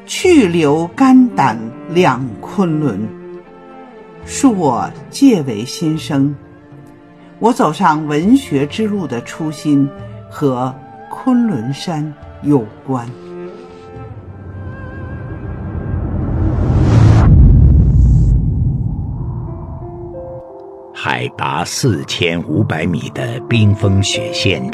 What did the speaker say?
去留肝胆两昆仑，恕我介为新生。我走上文学之路的初心和昆仑山有关。 海拔4500米的冰封雪线